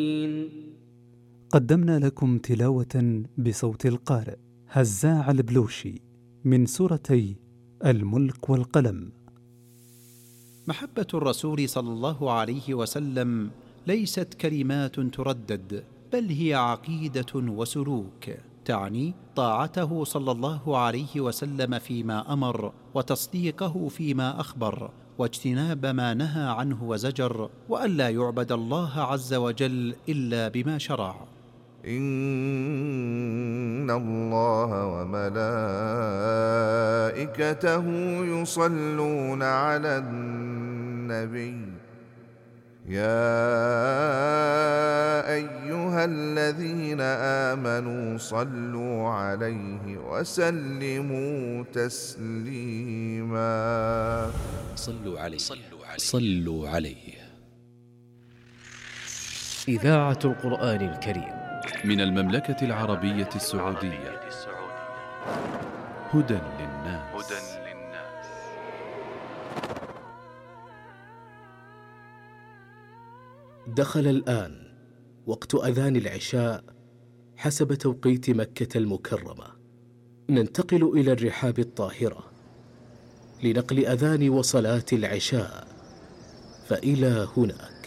قدمنا لكم تلاوة بصوت القارئ هزاع البلوشي من سورتي الملك والقلم. محبة الرسول صلى الله عليه وسلم ليست كلمات تردد، بل هي عقيدة وسلوك، تعني طاعته صلى الله عليه وسلم فيما أمر، وتصديقه فيما أخبر، واجتناب ما نهى عنه وزجر، وألا يعبد الله عز وجل إلا بما شرع. إن الله وملائكته يصلون على النبي يا أيها الذين آمنوا صلوا عليه وسلموا تسليما. صلوا عليه. إذاعة القرآن الكريم من المملكة العربية السعودية. هدى للناس. دخل الآن وقت أذان العشاء حسب توقيت مكة المكرمة. ننتقل إلى الرحاب الطاهرة لنقل أذان وصلاة العشاء، فإلى هنا